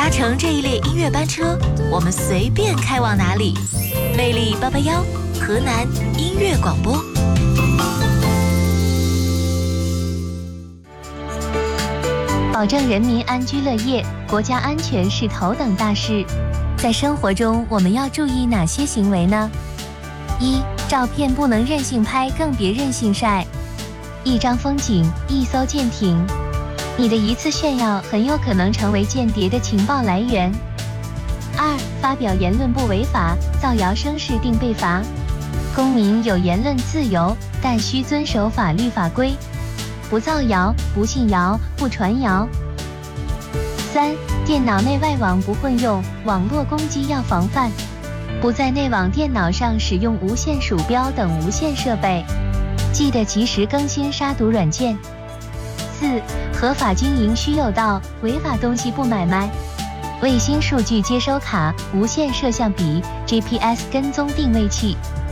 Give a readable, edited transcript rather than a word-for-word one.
搭乘这一列音乐班车，我们随便开往哪里。魅力881，河南音乐广播。 保证人民安居乐业，国家安全是头等大事。在生活中，我们要注意哪些行为呢？一、照片不能任性拍，更别任性晒。一张风景，一艘舰艇，你的一次炫耀很有可能成为间谍的情报来源。二、发表言论不违法，造谣生事定被罚。公民有言论自由，但需遵守法律法规。不造谣，不信谣，不传谣。三、电脑内外网不混用，网络攻击要防范，不在内网电脑上使用无线鼠标等无线设备，记得及时更新杀毒软件。四、合法经营需有道，违法东西不买卖。卫星数据接收卡、无线摄像笔、GPS 跟踪定位器。